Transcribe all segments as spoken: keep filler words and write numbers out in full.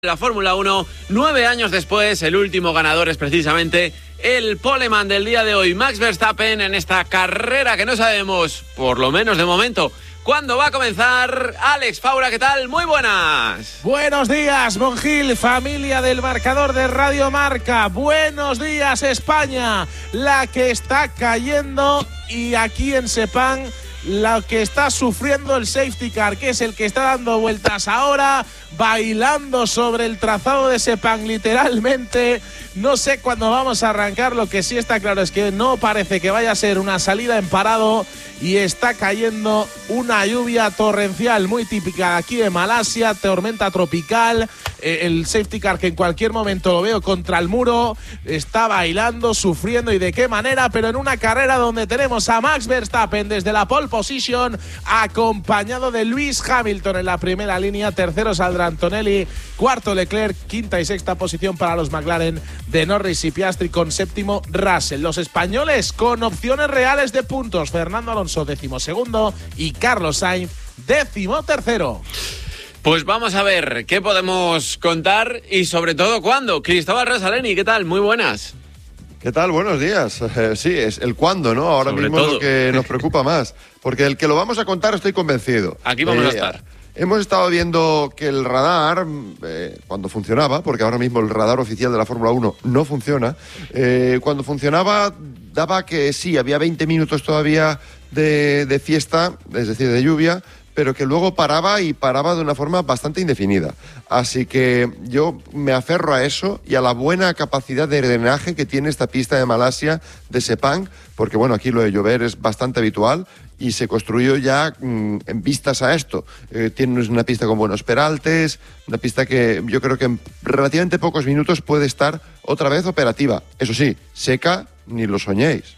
La Fórmula uno, nueve años después, el último ganador es precisamente el poleman del día de hoy, Max Verstappen, en esta carrera que no sabemos, por lo menos de momento, cuándo va a comenzar. Alex Faura, ¿qué tal? Muy buenas. Buenos días, Monjil, familia del marcador de Radio Marca. Buenos días, España, la que está cayendo, y aquí en Sepang lo que está sufriendo el safety car, que es el que está dando vueltas ahora, bailando sobre el trazado de Sepang, literalmente. No sé cuándo vamos a arrancar. Lo que sí está claro es que no parece que vaya a ser una salida en parado, y está cayendo una lluvia torrencial muy típica aquí de Malasia, tormenta tropical. El safety car, que en cualquier momento lo veo contra el muro, está bailando, sufriendo, y de qué manera, pero en una carrera donde tenemos a Max Verstappen desde la pole position, acompañado de Lewis Hamilton en la primera línea. Tercero saldrá Antonelli, cuarto Leclerc, quinta y sexta posición para los McLaren de Norris y Piastri, con séptimo Russell. Los españoles con opciones reales de puntos: Fernando Alonso décimo segundo y Carlos Sainz décimo tercero. Pues vamos a ver qué podemos contar y sobre todo cuándo. Cristóbal Rosaleni, ¿qué tal? Muy buenas. ¿Qué tal? Buenos días. Eh, sí, es el cuándo, ¿no? Ahora sobre mismo todo. Es lo que nos preocupa más. Porque el que lo vamos a contar, estoy convencido. Aquí vamos eh, a estar. Hemos estado viendo que el radar, eh, cuando funcionaba, porque ahora mismo el radar oficial de la Fórmula uno no funciona, eh, cuando funcionaba daba que sí, había veinte minutos todavía de, de fiesta, es decir, de lluvia, pero que luego paraba y paraba de una forma bastante indefinida. Así que yo me aferro a eso y a la buena capacidad de drenaje que tiene esta pista de Malasia, de Sepang, porque bueno, aquí lo de llover es bastante habitual y se construyó ya mmm, en vistas a esto. Eh, tiene una pista con buenos peraltes, una pista que yo creo que en relativamente pocos minutos puede estar otra vez operativa. Eso sí, seca ni lo soñéis.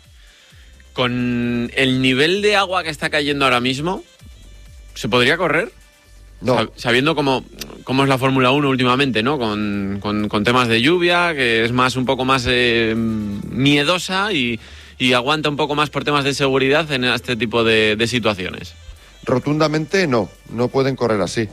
Con el nivel de agua que está cayendo ahora mismo, ¿se podría correr? No. Sabiendo cómo, cómo es la Fórmula uno últimamente, ¿no? Con, con, con temas de lluvia, que es más un poco más eh, miedosa y, y aguanta un poco más por temas de seguridad en este tipo de, de situaciones. Rotundamente no, no pueden correr así.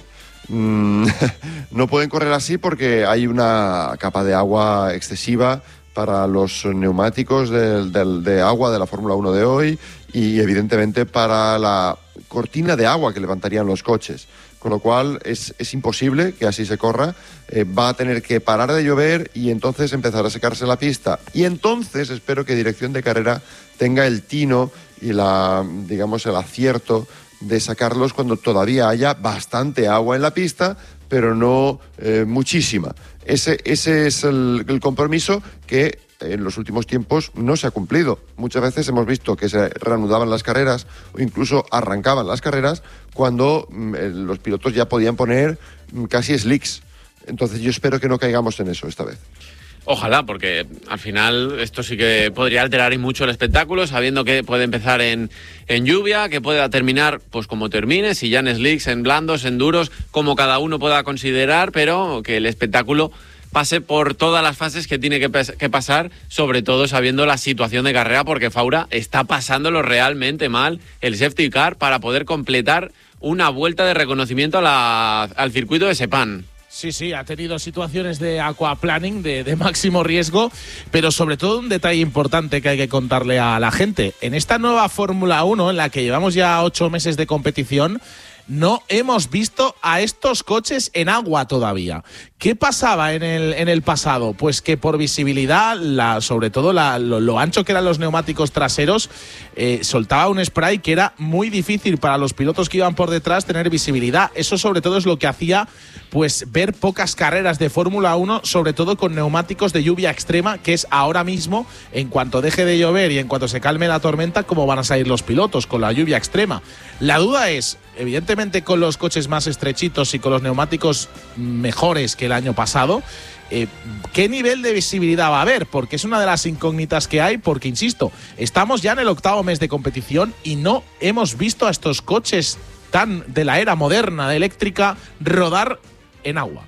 Mm, no pueden correr así porque hay una capa de agua excesiva para los neumáticos de, de, de agua de la Fórmula uno de hoy, y evidentemente para la cortina de agua que levantarían los coches, con lo cual es, es imposible que así se corra. Eh, va a tener que parar de llover y entonces empezar a secarse la pista, y entonces espero que Dirección de Carrera tenga el tino y la, digamos, el acierto de sacarlos cuando todavía haya bastante agua en la pista, pero no eh, muchísima. Ese, ese es el, el compromiso que en los últimos tiempos no se ha cumplido. Muchas veces hemos visto que se reanudaban las carreras o incluso arrancaban las carreras cuando mm, los pilotos ya podían poner mm, casi slicks. Entonces yo espero que no caigamos en eso esta vez. Ojalá, porque al final esto sí que podría alterar mucho el espectáculo, sabiendo que puede empezar en, en lluvia, que pueda terminar pues como termine, si ya en slicks, en blandos, en duros, como cada uno pueda considerar, pero que el espectáculo pase por todas las fases que tiene que, pas- que pasar, sobre todo sabiendo la situación de carrera, porque Faura está pasándolo realmente mal el safety car para poder completar una vuelta de reconocimiento a la, al circuito de Sepang. Sí, sí, ha tenido situaciones de aquaplaning de, de máximo riesgo, pero sobre todo un detalle importante que hay que contarle a la gente. En esta nueva Fórmula uno, en la que llevamos ya ocho meses de competición, no hemos visto a estos coches en agua todavía. ¿Qué pasaba en el, en el pasado? Pues que por visibilidad, la, sobre todo la, lo, lo ancho que eran los neumáticos traseros, eh, soltaba un spray que era muy difícil para los pilotos que iban por detrás tener visibilidad. Eso sobre todo es lo que hacía pues ver pocas carreras de Fórmula uno, sobre todo con neumáticos de lluvia extrema, que es ahora mismo, en cuanto deje de llover y en cuanto se calme la tormenta, cómo van a salir los pilotos con la lluvia extrema. La duda es, evidentemente con los coches más estrechitos y con los neumáticos mejores que el año pasado, eh, ¿qué nivel de visibilidad va a haber? Porque es una de las incógnitas que hay, porque insisto, estamos ya en el octavo mes de competición y no hemos visto a estos coches tan de la era moderna de eléctrica rodar en agua.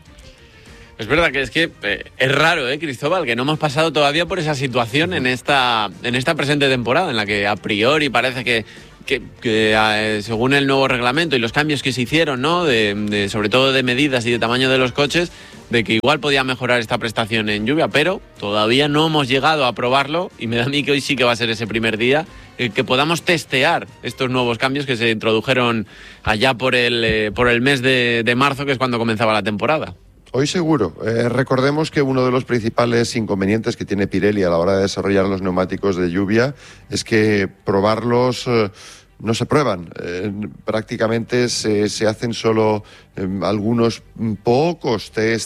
Es verdad que es que eh, es raro, ¿eh, Cristóbal? Que no hemos pasado todavía por esa situación en esta, en esta presente temporada, en la que a priori parece que que, que eh, según el nuevo reglamento y los cambios que se hicieron, ¿no? De, de, sobre todo de medidas y de tamaño de los coches, de que igual podía mejorar esta prestación en lluvia, pero todavía no hemos llegado a probarlo y me da a mí que hoy sí que va a ser ese primer día eh, que podamos testear estos nuevos cambios que se introdujeron allá por el, eh, por el mes de, de marzo, que es cuando comenzaba la temporada. Hoy seguro. Eh, recordemos que uno de los principales inconvenientes que tiene Pirelli a la hora de desarrollar los neumáticos de lluvia es que probarlos eh, no se prueban. Eh, prácticamente se, se hacen solo eh, algunos pocos test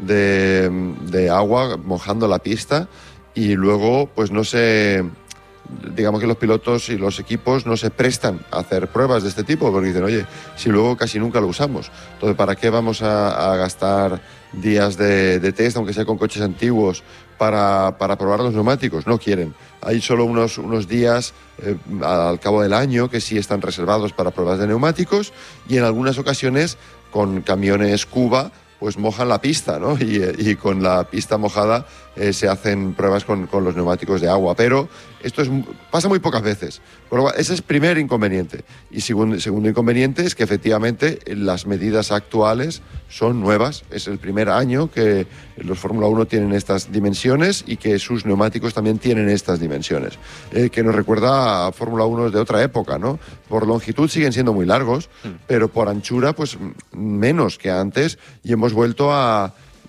de, de agua mojando la pista y luego pues no se... digamos que los pilotos y los equipos no se prestan a hacer pruebas de este tipo porque dicen, oye, si luego casi nunca lo usamos, entonces ¿para qué vamos a, a gastar días de, de test, aunque sea con coches antiguos, para, para probar los neumáticos? No quieren. Hay solo unos, unos días eh, al cabo del año que sí están reservados para pruebas de neumáticos y en algunas ocasiones con camiones Cuba pues mojan la pista, ¿no? Y, y con la pista mojada eh, se hacen pruebas con, con los neumáticos de agua. Pero esto es, pasa muy pocas veces. Pero ese es el primer inconveniente. Y segundo, segundo inconveniente es que efectivamente las medidas actuales son nuevas. Es el primer año que los Fórmula uno tienen estas dimensiones y que sus neumáticos también tienen estas dimensiones. Eh, que nos recuerda a Fórmula uno de otra época, ¿no? Por longitud siguen siendo muy largos, mm. pero por anchura pues menos que antes y hemos vuelto a,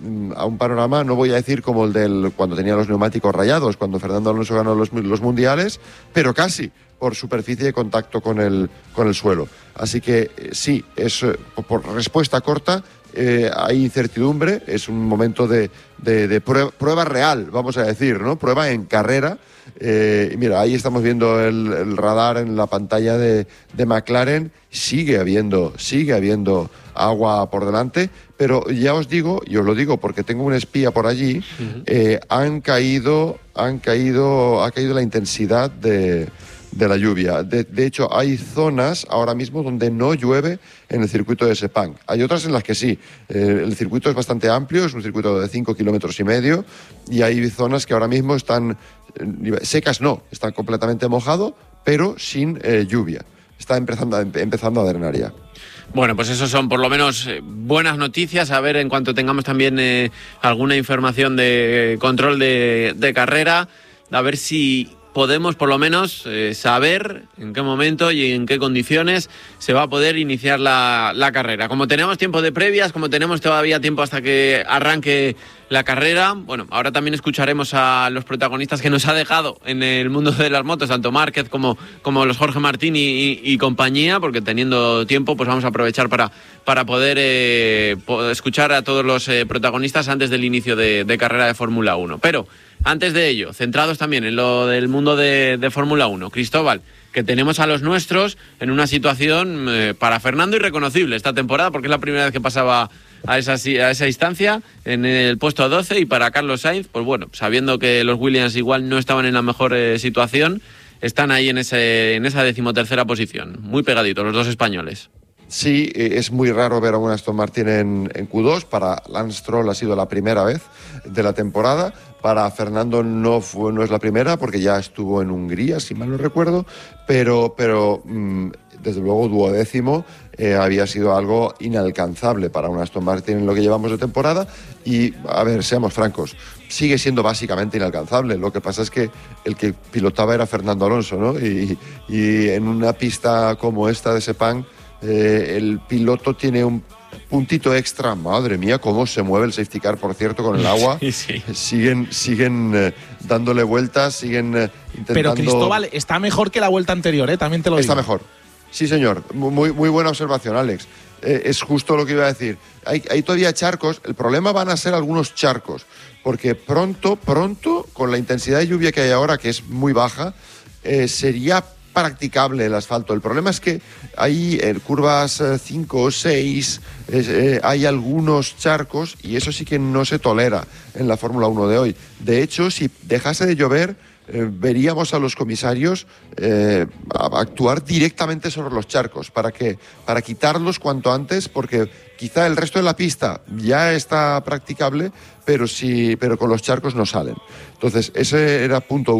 a un panorama, no voy a decir como el del cuando tenía los neumáticos rayados, cuando Fernando Alonso ganó los, los mundiales, pero casi por superficie de contacto con el, con el suelo. Así que sí, es por respuesta corta, eh, hay incertidumbre, es un momento de, de, de prueba, prueba real, vamos a decir, ¿no? Prueba en carrera. Eh, mira, ahí estamos viendo el, el radar en la pantalla de, de McLaren. Sigue habiendo, sigue habiendo agua por delante, pero ya os digo, y os lo digo porque tengo un espía por allí, uh-huh. eh, han caído, han caído, ha caído la intensidad de, de la lluvia. De, de hecho, hay zonas ahora mismo donde no llueve en el circuito de Sepang. Hay otras en las que sí. Eh, el circuito es bastante amplio, es un circuito de cinco kilómetros y medio, y hay zonas que ahora mismo están eh, secas, no, están completamente mojado, pero sin eh, lluvia. Está empezando, empezando a drenar ya. Bueno, pues eso son por lo menos buenas noticias. A ver, en cuanto tengamos también eh, alguna información de control de, de carrera, a ver si podemos por lo menos eh, saber en qué momento y en qué condiciones se va a poder iniciar la, la carrera. Como tenemos tiempo de previas, como tenemos todavía tiempo hasta que arranque la carrera, bueno, ahora también escucharemos a los protagonistas que nos ha dejado en el mundo de las motos, tanto Márquez como, como los Jorge Martín y, y, y compañía, porque teniendo tiempo pues vamos a aprovechar para, para poder eh, escuchar a todos los eh, protagonistas antes del inicio de, de carrera de Fórmula uno. Pero antes de ello, centrados también en lo del mundo de, de Fórmula uno, Cristóbal, que tenemos a los nuestros en una situación eh, para Fernando irreconocible esta temporada, porque es la primera vez que pasaba a esa, a esa instancia en el puesto doce, y para Carlos Sainz, pues bueno, sabiendo que los Williams igual no estaban en la mejor eh, situación, están ahí en, ese, en esa decimotercera posición, muy pegaditos los dos españoles. Sí, es muy raro ver a un Aston Martin en, en Q dos. Para Lance Stroll ha sido la primera vez de la temporada. Para Fernando no fue, no es la primera, porque ya estuvo en Hungría, si mal no recuerdo, pero, pero mmm, desde luego duodécimo eh, había sido algo inalcanzable para un Aston Martin en lo que llevamos de temporada. Y, a ver, seamos francos, sigue siendo básicamente inalcanzable. Lo que pasa es que el que pilotaba era Fernando Alonso, ¿no? Y, y en una pista como esta de Sepang, Eh, el piloto tiene un puntito extra. Madre mía, cómo se mueve el safety car, por cierto, con el agua. Sí, sí. Siguen, siguen eh, dándole vueltas, siguen eh, intentando... Pero Cristóbal, está mejor que la vuelta anterior, ¿eh? También te lo digo. Está mejor. Sí, señor. Muy, muy buena observación, Alex. Eh, es justo lo que iba a decir. Hay, hay todavía charcos. El problema van a ser algunos charcos, porque pronto, pronto, con la intensidad de lluvia que hay ahora, que es muy baja, eh, sería practicable el asfalto. El problema es que hay en curvas cinco o seis eh, hay algunos charcos, y eso sí que no se tolera en la Fórmula uno de hoy. De hecho, si dejase de llover, eh, veríamos a los comisarios eh, a actuar directamente sobre los charcos. ¿Para qué? Para quitarlos cuanto antes, porque quizá el resto de la pista ya está practicable, pero, sí, pero con los charcos no salen. Entonces, ese era punto uno.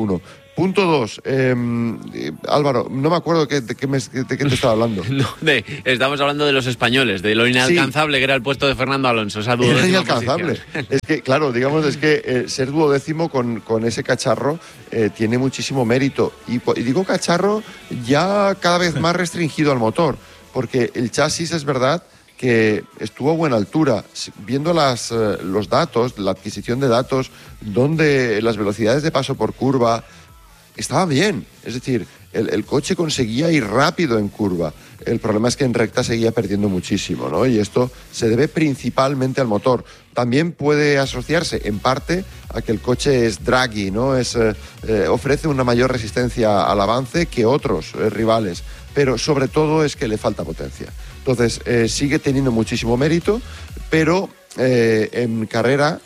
Punto dos. Eh, Álvaro, no me acuerdo que, de, qué me, de qué te estaba hablando. No, de, estamos hablando de los españoles, de lo inalcanzable sí. que era el puesto de Fernando Alonso. Esa duodécima inalcanzable. Posición. Es que, claro, digamos, es que eh, ser duodécimo con, con ese cacharro eh, tiene muchísimo mérito. Y, y digo cacharro ya cada vez más restringido al motor, porque el chasis es verdad que estuvo a buena altura. Viendo las, eh, los datos, la adquisición de datos, donde las velocidades de paso por curva estaba bien, es decir, el, el coche conseguía ir rápido en curva. El problema es que en recta seguía perdiendo muchísimo, ¿no? Y esto se debe principalmente al motor. También puede asociarse, en parte, a que el coche es draggy, ¿no? Es, eh, eh, ofrece una mayor resistencia al avance que otros eh, rivales, pero sobre todo es que le falta potencia. Entonces, eh, sigue teniendo muchísimo mérito, pero eh, en carrera,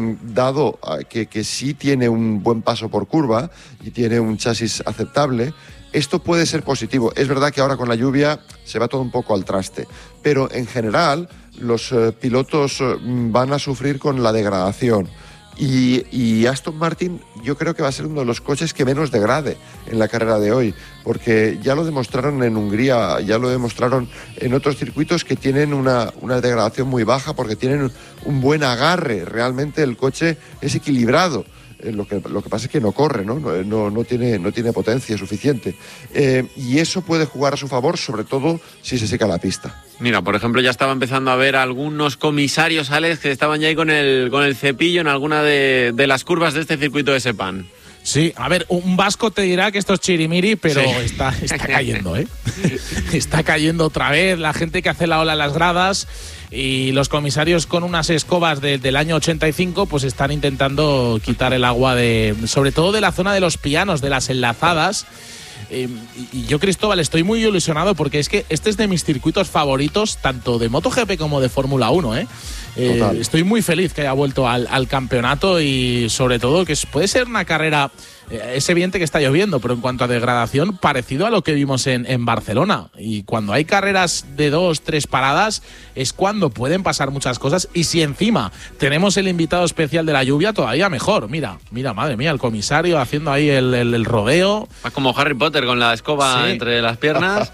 dado que, que sí tiene un buen paso por curva y tiene un chasis aceptable, esto puede ser positivo. Es verdad que ahora con la lluvia se va todo un poco al traste, pero en general los eh, pilotos eh, van a sufrir con la degradación. Y, y Aston Martin yo creo que va a ser uno de los coches que menos degrade en la carrera de hoy, porque ya lo demostraron en Hungría, ya lo demostraron en otros circuitos que tienen una, una degradación muy baja porque tienen un buen agarre, realmente el coche es equilibrado. Eh, lo, que, lo que pasa es que no corre, ¿no? No, no, no, tiene, no tiene potencia suficiente. Eh, y eso puede jugar a su favor, sobre todo si se seca la pista. Mira, por ejemplo, ya estaba empezando a ver algunos comisarios, Alex, que estaban ya ahí con el, con el cepillo en alguna de, de las curvas de este circuito de Sepang. Sí, a ver, un vasco te dirá que esto es chirimiri, pero sí. está, está cayendo, ¿eh? Está cayendo otra vez, la gente que hace la ola en las gradas y los comisarios con unas escobas de, del año ochenta y cinco pues están intentando quitar el agua de, sobre todo de la zona de los pianos, de las enlazadas. Eh, y yo, Cristóbal, estoy muy ilusionado porque es que este es de mis circuitos favoritos, tanto de MotoGP como de Fórmula uno, ¿eh? Eh, estoy muy feliz que haya vuelto al, al campeonato y sobre todo que puede ser una carrera, eh, es evidente que está lloviendo, pero en cuanto a degradación, parecido a lo que vimos en, en Barcelona. Y cuando hay carreras de dos, tres paradas es cuando pueden pasar muchas cosas, y si encima tenemos el invitado especial de la lluvia, todavía mejor. Mira, mira, madre mía, el comisario haciendo ahí el, el, el rodeo. Es como Harry Potter con la escoba sí. entre las piernas.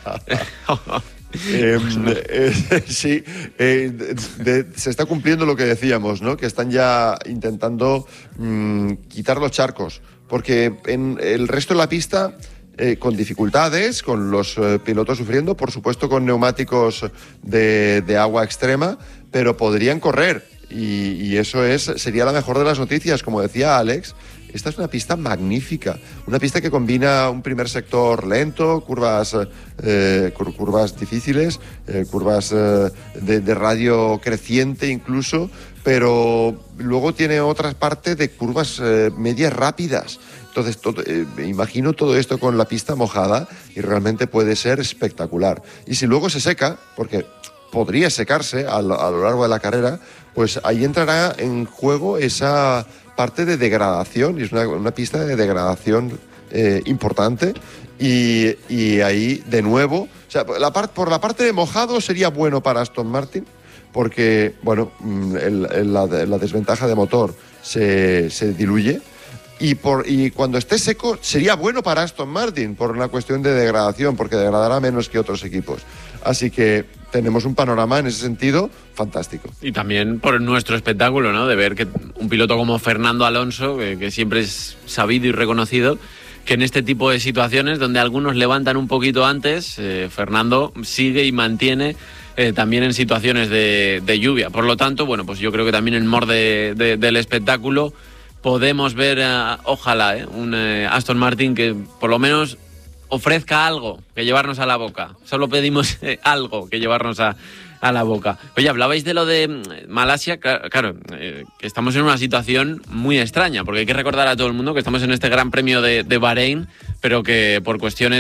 Eh, eh, sí, eh, de, de, se está cumpliendo lo que decíamos, ¿no? Que están ya intentando mmm, quitar los charcos, porque en el resto de la pista, eh, con dificultades, con los eh, pilotos sufriendo, por supuesto con neumáticos de, de agua extrema, pero podrían correr, y, y eso es sería la mejor de las noticias, como decía Alex. Esta es una pista magnífica, una pista que combina un primer sector lento, curvas, eh, cur curvas difíciles, eh, curvas eh, de, de radio creciente incluso, pero luego tiene otra parte de curvas eh, medias rápidas. Entonces, todo, eh, me imagino todo esto con la pista mojada y realmente puede ser espectacular. Y si luego se seca, porque podría secarse a lo, a lo largo de la carrera, pues ahí entrará en juego esa parte de degradación, y es una, una pista de degradación eh, importante, y, y ahí de nuevo, o sea, la part, por la parte de mojado sería bueno para Aston Martin, porque bueno, el, el, la, la desventaja de motor se, se diluye, y, por, y cuando esté seco sería bueno para Aston Martin por una cuestión de degradación, porque degradará menos que otros equipos. Así que tenemos un panorama en ese sentido fantástico. Y también por nuestro espectáculo, ¿no? De ver que un piloto como Fernando Alonso, que, que siempre es sabido y reconocido, que en este tipo de situaciones donde algunos levantan un poquito antes, eh, Fernando sigue y mantiene eh, también en situaciones de, de lluvia. Por lo tanto, bueno, pues yo creo que también en mor de, de, del espectáculo podemos ver, uh, ojalá, eh, un eh, Aston Martin que por lo menos ofrezca algo que llevarnos a la boca. Solo pedimos eh, algo que llevarnos a, a la boca. Oye, hablabais de lo de Malasia, claro, claro eh, que estamos en una situación muy extraña, porque hay que recordar a todo el mundo que estamos en este Gran Premio de, de Bahrein, pero que por cuestiones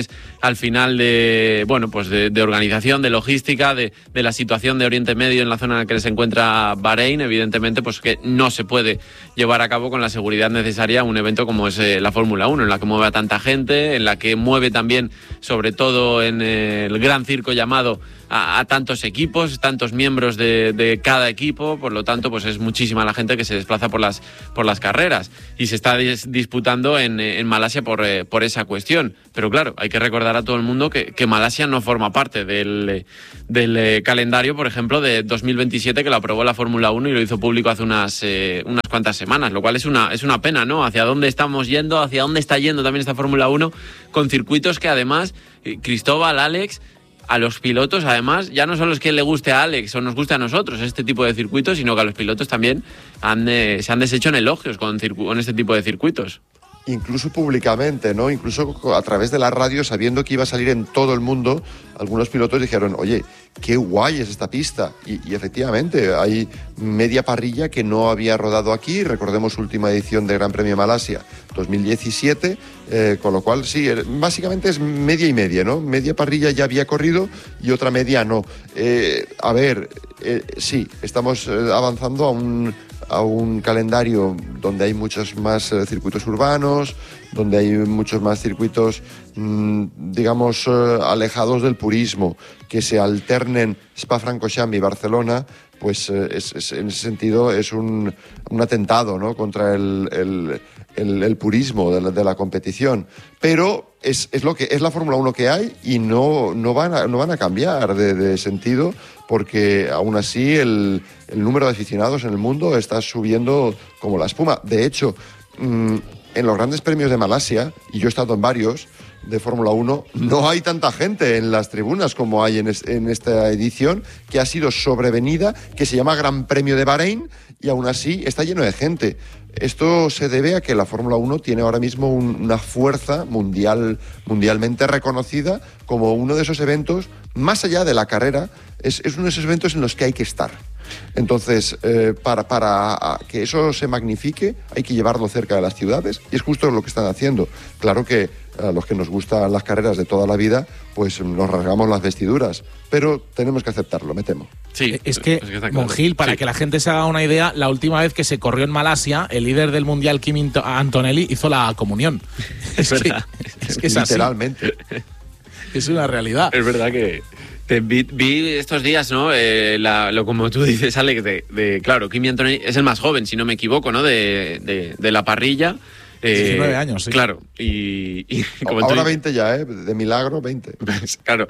al final de, bueno, pues de, de organización, de logística, de, de la situación de Oriente Medio en la zona en la que se encuentra Bahrein, evidentemente pues que no se puede llevar a cabo con la seguridad necesaria un evento como es eh, la Fórmula uno, en la que mueve a tanta gente, en la que mueve también, sobre todo en eh, el gran circo llamado, a, a tantos equipos, tantos miembros de, de cada equipo, por lo tanto pues es muchísima la gente que se desplaza por las, por las carreras y se está dis- disputando en, en Malasia por, eh, por esa cuestión. Pero claro, hay que recordar a todo el mundo que, que Malasia no forma parte del, del eh, calendario, por ejemplo, de dos mil veintisiete, que lo aprobó la Fórmula uno y lo hizo público hace unas, eh, unas cuantas semanas, lo cual es una, es una pena, ¿no? Hacia dónde estamos yendo, hacia dónde está yendo también esta Fórmula uno, con circuitos que además, eh, Cristóbal, Alex, a los pilotos, además, ya no solo es que le guste a Alex o nos guste a nosotros este tipo de circuitos, sino que a los pilotos también han, eh, se han deshecho en elogios con, circu- con este tipo de circuitos. Incluso públicamente, ¿no? Incluso a través de la radio, sabiendo que iba a salir en todo el mundo, algunos pilotos dijeron, oye, qué guay es esta pista. Y, y efectivamente, hay media parrilla que no había rodado aquí. Recordemos última edición del Gran Premio Malasia dos mil diecisiete, eh, con lo cual sí, básicamente es media y media, ¿no? Media parrilla ya había corrido y otra media no. Eh, a ver, eh, sí, estamos eh, avanzando a un... a un calendario donde hay muchos más eh, circuitos urbanos, donde hay muchos más circuitos, mmm, digamos, eh, alejados del purismo, que se alternen Spa-Francorchamps y Barcelona, pues eh, es, es, en ese sentido es un, un atentado, ¿no?, contra el, el, el, el purismo de la, de la competición. Pero es, es, lo que, es la Fórmula uno que hay y no, no, van, a, no van a cambiar de, de sentido, porque aún así el, el número de aficionados en el mundo está subiendo como la espuma. De hecho, mmm, en los grandes premios de Malasia, y yo he estado en varios de Fórmula uno, no hay tanta gente en las tribunas como hay en, es, en esta edición, que ha sido sobrevenida, que se llama Gran Premio de Bahrein, y aún así está lleno de gente. Esto se debe a que la Fórmula uno tiene ahora mismo un, una fuerza mundial, mundialmente reconocida como uno de esos eventos, más allá de la carrera, es, es uno de esos eventos en los que hay que estar. Entonces, eh, para, para que eso se magnifique, hay que llevarlo cerca de las ciudades, y es justo lo que están haciendo. Claro que a los que nos gustan las carreras de toda la vida, pues nos rasgamos las vestiduras, pero tenemos que aceptarlo, me temo. Sí, es que, es que claro. Monjil, para sí. que la gente se haga una idea, la última vez que se corrió en Malasia, el líder del Mundial, Kimi Antonelli, hizo la comunión. Es, es verdad. Que, es que es literalmente. Así. Es una realidad. Es verdad que... Te vi, vi estos días, ¿no? Eh, la, lo como tú dices, Alex, de, de claro, Kimi Antonelli es el más joven, si no me equivoco, ¿no? De, de, de la parrilla. Eh, diecinueve años, sí. Claro, y... y como ahora tú, veinte ya, ¿eh? De milagro, veinte. Pues, claro,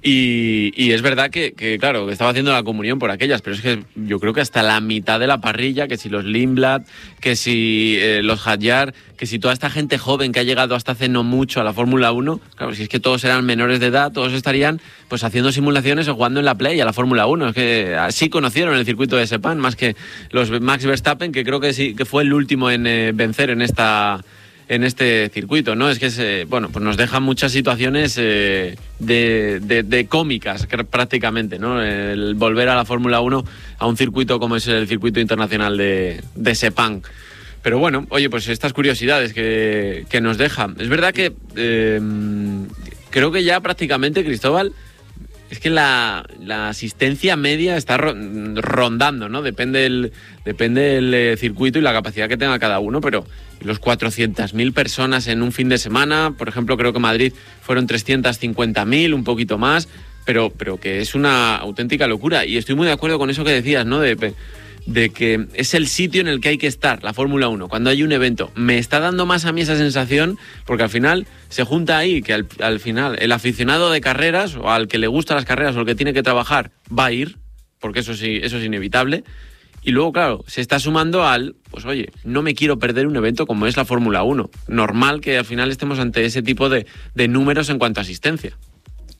y, y es verdad que, que, claro, que estaba haciendo la comunión por aquellas, pero es que yo creo que hasta la mitad de la parrilla, que si los Lindblad, que si eh, los Hadjar, que si toda esta gente joven que ha llegado hasta hace no mucho a la Fórmula uno, claro, si es que todos eran menores de edad, todos estarían pues haciendo simulaciones o jugando en la Play a la Fórmula uno. Es que así conocieron el circuito de Sepang, más que los Max Verstappen, que creo que sí que fue el último en eh, vencer en esta en este circuito, ¿no? Es que se, bueno, pues nos deja muchas situaciones eh, de, de, de cómicas prácticamente, ¿no? El volver a la Fórmula uno a un circuito como es el circuito internacional de, de Sepang. Pero bueno, oye, pues estas curiosidades que, que nos deja. Es verdad que eh, creo que ya prácticamente, Cristóbal, es que la, la asistencia media está rondando, ¿no? Depende del, depende del eh, circuito y la capacidad que tenga cada uno, pero los cuatrocientas mil personas en un fin de semana, por ejemplo, creo que Madrid fueron trescientas cincuenta mil, un poquito más, pero, pero que es una auténtica locura. Y estoy muy de acuerdo con eso que decías, ¿no? De, de que es el sitio en el que hay que estar, la Fórmula uno, cuando hay un evento. Me está dando más a mí esa sensación, porque al final se junta ahí que al, al final el aficionado de carreras, o al que le gustan las carreras, o el que tiene que trabajar, va a ir, porque eso sí, eso es inevitable. Y luego, claro, se está sumando al, pues oye, no me quiero perder un evento como es la Fórmula uno. Normal que al final estemos ante ese tipo de, de números en cuanto a asistencia.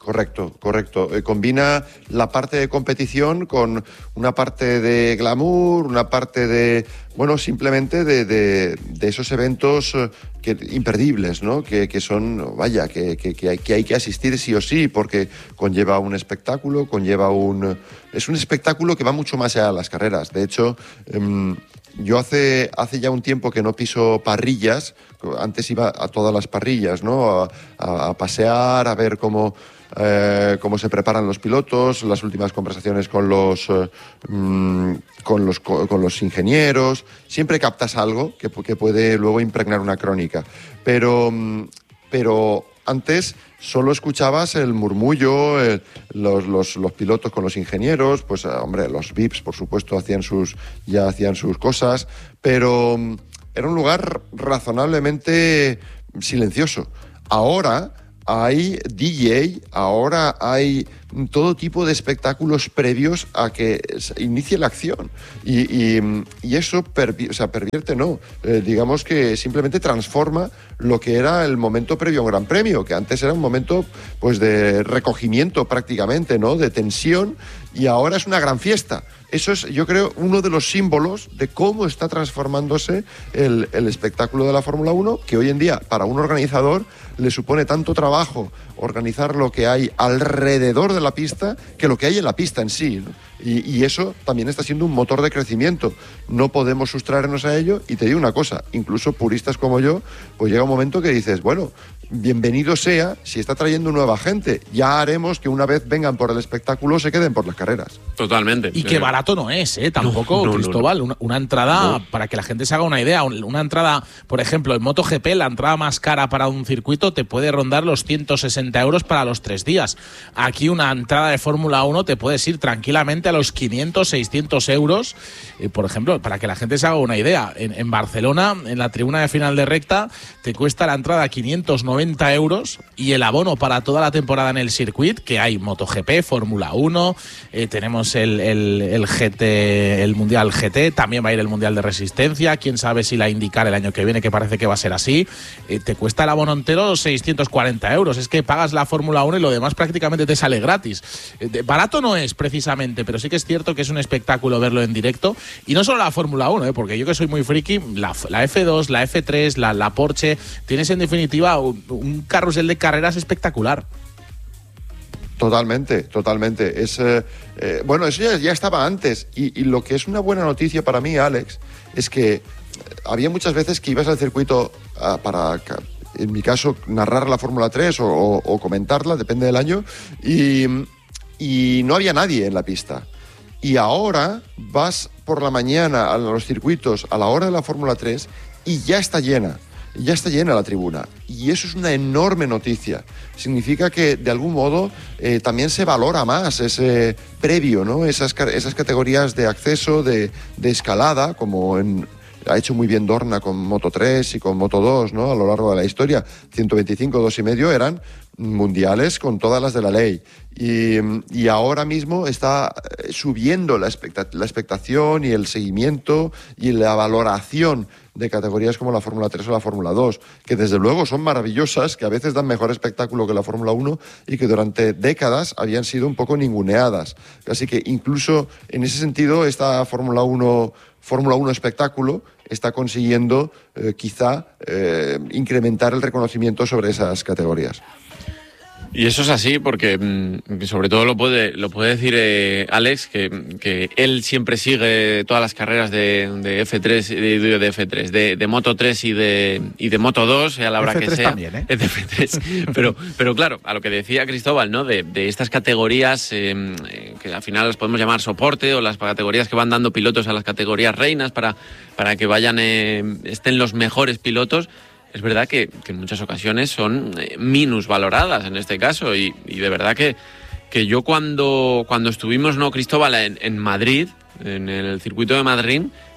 Correcto, correcto. Eh, combina la parte de competición con una parte de glamour, una parte de, bueno, simplemente de, de, de esos eventos que, imperdibles, ¿no? Que, que son, vaya, que, que, que, hay, que hay que asistir sí o sí, porque conlleva un espectáculo, conlleva un... Es un espectáculo que va mucho más allá de las carreras. De hecho, eh, yo hace, hace ya un tiempo que no piso parrillas. Antes iba a todas las parrillas, ¿no? A, a, a pasear, a ver cómo... Eh, cómo se preparan los pilotos, las últimas conversaciones con los, eh, mm, con los con los ingenieros. Siempre captas algo que, que puede luego impregnar una crónica. Pero, pero antes solo escuchabas el murmullo, el, los, los, los pilotos con los ingenieros, pues hombre, los V I Ps, por supuesto, hacían sus, ya hacían sus cosas, pero era un lugar razonablemente silencioso. Ahora hay D J, ahora hay todo tipo de espectáculos previos a que inicie la acción. Y, y, y eso pervi- o sea, pervierte, no. Eh, digamos que simplemente transforma lo que era el momento previo a un gran premio, que antes era un momento pues de recogimiento prácticamente, ¿no? De tensión, y ahora es una gran fiesta. Eso es, yo creo, uno de los símbolos de cómo está transformándose el, el espectáculo de la Fórmula uno, que hoy en día, para un organizador, le supone tanto trabajo organizar lo que hay alrededor de la pista que lo que hay en la pista en sí, ¿no? Y, y eso también está siendo un motor de crecimiento. No podemos sustraernos a ello, y te digo una cosa, incluso puristas como yo, pues llega un momento que dices, bueno, bienvenido sea si está trayendo nueva gente. Ya haremos que una vez vengan por el espectáculo se queden por las carreras. Totalmente. Y qué barato no es, ¿eh? Tampoco, no, no, Cristóbal. no, no. Una, una entrada, no. para que la gente se haga una idea, una entrada, por ejemplo, en MotoGP, la entrada más cara para un circuito te puede rondar los ciento sesenta euros para los tres días. Aquí una entrada de Fórmula uno te puedes ir tranquilamente a los quinientos, seiscientos euros. Eh, por ejemplo, para que la gente se haga una idea, en, en Barcelona, en la tribuna de final de recta, te cuesta la entrada quinientos noventa euros, y el abono para toda la temporada en el circuit, que hay MotoGP, Fórmula uno, eh, tenemos el, el, el G T, el Mundial G T, también va a ir el Mundial de Resistencia, quién sabe si la IndyCar el año que viene, que parece que va a ser así, eh, te cuesta el abono entero seiscientos cuarenta euros. Es que pagas la Fórmula uno y lo demás prácticamente te sale gratis. Eh, de, barato no es precisamente, pero sí que es cierto que es un espectáculo verlo en directo, y no solo la Fórmula uno, eh, porque yo que soy muy friki, la, la F dos, la F tres, la, la Porsche, tienes en definitiva un, un carrusel de carreras espectacular. Totalmente, totalmente. Es, eh, eh, bueno, eso ya, ya estaba antes, y, y lo que es una buena noticia para mí, Alex, es que había muchas veces que ibas al circuito uh, para, en mi caso, narrar la Fórmula tres o, o, o comentarla, depende del año, y, y no había nadie en la pista. Y ahora vas por la mañana a los circuitos a la hora de la Fórmula tres y ya está llena. Ya está llena la tribuna, y eso es una enorme noticia. Significa que de algún modo eh, también se valora más ese previo, ¿no? Esas, esas categorías de acceso, de, de escalada, como en, ha hecho muy bien Dorna con Moto tres y con Moto dos, ¿no? A lo largo de la historia, ciento veinticinco, dos y medio eran mundiales con todas las de la ley, y, y ahora mismo está subiendo la, expecta- la expectación y el seguimiento y la valoración de categorías como la Fórmula tres o la Fórmula dos, que desde luego son maravillosas, que a veces dan mejor espectáculo que la Fórmula uno y que durante décadas habían sido un poco ninguneadas. Así que incluso en ese sentido esta Fórmula uno, Fórmula uno espectáculo está consiguiendo eh, quizá eh, incrementar el reconocimiento sobre esas categorías. Y eso es así porque, sobre todo lo puede lo puede decir eh, Alex, que, que él siempre sigue todas las carreras de, de F tres, de, de F tres, de, de Moto tres y de y de Moto dos, a la hora que sea. También, ¿eh? De F tres. Pero, pero claro, a lo que decía Cristóbal, ¿no? De, de estas categorías eh, que al final las podemos llamar soporte, o las categorías que van dando pilotos a las categorías reinas para, para que vayan eh, estén los mejores pilotos. Es verdad que, que en muchas ocasiones son eh, minusvaloradas en este caso, y, y de verdad que, que yo cuando, cuando estuvimos, ¿no, Cristóbal, en, en Madrid, en el circuito de Madrid,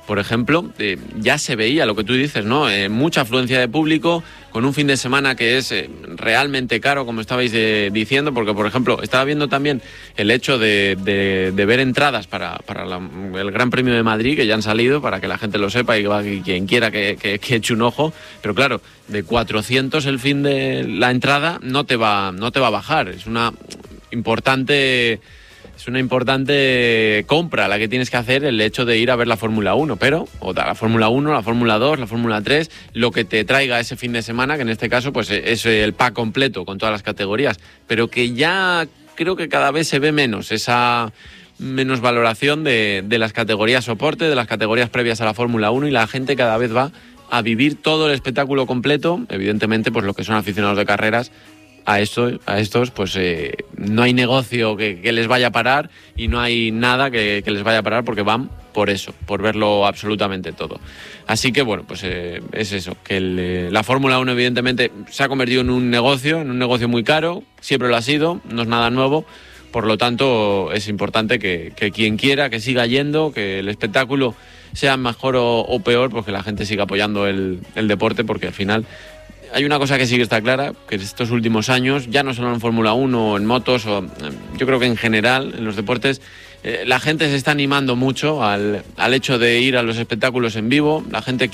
por ejemplo, eh, ya se veía lo que tú dices, ¿no? Eh, mucha afluencia de público, con un fin de semana que es eh, realmente caro, como estabais eh, diciendo, porque, por ejemplo, estaba viendo también el hecho de, de, de ver entradas para, para la, el Gran Premio de Madrid, que ya han salido, para que la gente lo sepa y que va, quien quiera que, que, que eche un ojo, pero claro, de cuatrocientos el fin de la entrada no te va, no te va a bajar, es una importante... Es una importante compra la que tienes que hacer, el hecho de ir a ver la Fórmula uno, pero, o la Fórmula uno, la Fórmula dos, la Fórmula tres, lo que te traiga ese fin de semana, que en este caso pues es el pack completo con todas las categorías, pero que ya creo que cada vez se ve menos esa menos valoración de, de las categorías soporte, de las categorías previas a la Fórmula uno, y la gente cada vez va a vivir todo el espectáculo completo. Evidentemente, pues los que son aficionados de carreras, A estos, a estos pues eh, no hay negocio que, que les vaya a parar, y no hay nada que, que les vaya a parar, porque van por eso, por verlo absolutamente todo. Así que bueno, pues eh, es eso, que el, eh, la Fórmula uno evidentemente se ha convertido en un negocio, en un negocio muy caro, siempre lo ha sido, no es nada nuevo, por lo tanto es importante que, que quien quiera que siga yendo, que el espectáculo sea mejor o, o peor, pues que la gente siga apoyando el, el deporte, porque al final... Hay una cosa que sí que está clara, que estos últimos años, ya no solo en Fórmula uno o en motos, o, yo creo que en general en los deportes, eh, la gente se está animando mucho al, al hecho de ir a los espectáculos en vivo, la gente